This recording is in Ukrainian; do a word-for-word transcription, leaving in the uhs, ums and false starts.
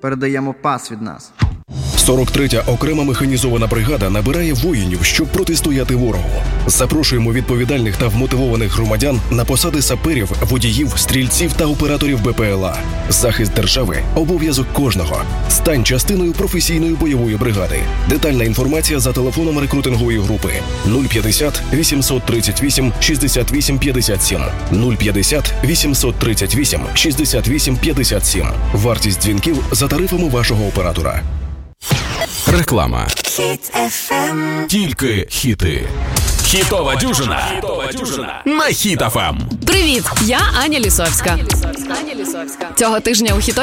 Передаємо пас від нас. сорок третя окрема механізована бригада набирає воїнів, щоб протистояти ворогу. Запрошуємо відповідальних та вмотивованих громадян на посади саперів, водіїв, стрільців та операторів БПЛА. Захист держави – обов'язок кожного. Стань частиною професійної бойової бригади. Детальна інформація за телефоном рекрутингової групи нуль п'ятдесят вісімсот тридцять вісім шістдесят вісім п'ятдесят сім нуль п'ятдесят вісімсот тридцять вісім шістдесят вісім п'ятдесят сім. Вартість дзвінків за тарифами вашого оператора. Реклама. Хіт еф ем. Тільки хіти. Хітова дюжина. Хітова дюжина. На Хіт еф ем. Привіт, я Аня Лісовська. Аня Лісовська. Цього тижня у Хіт